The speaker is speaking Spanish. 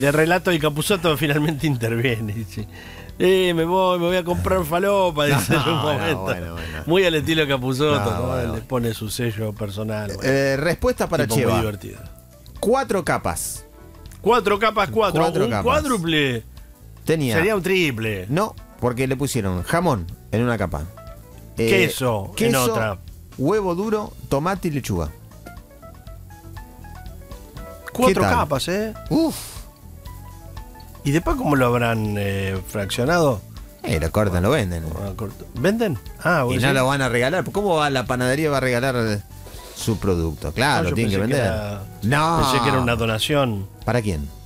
De relato y Capusotto finalmente interviene. Dice, me voy a comprar falopa, dice en un momento. Bueno. Muy al estilo Capusotto, No, bueno. le pone su sello personal. Bueno, Respuesta para tipo muy Cheva. divertido. 4 capas. 4 capas, 4. Cuatro Un capas. cuádruple. Tenía. Sería un triple. No, porque le pusieron jamón en una capa. Queso en otra. Huevo duro, tomate y lechuga. 4 tal? capas, ¿eh? Uf. ¿Y después cómo lo habrán fraccionado? Lo cortan, lo venden. ¿Venden? Ah, Y vos no decís. lo van a regalar. ¿Cómo va la panadería va a regalar su producto? Claro, No, yo tienen que pensé vender. era- No. Pensé que era una donación. ¿Para quién?